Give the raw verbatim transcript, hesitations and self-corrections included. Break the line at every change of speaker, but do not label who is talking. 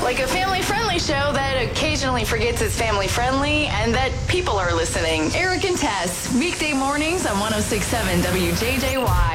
Like a family-friendly show that occasionally forgets it's family-friendly and that people are listening. Eric and Tess, weekday mornings on one oh six point seven W J J Y.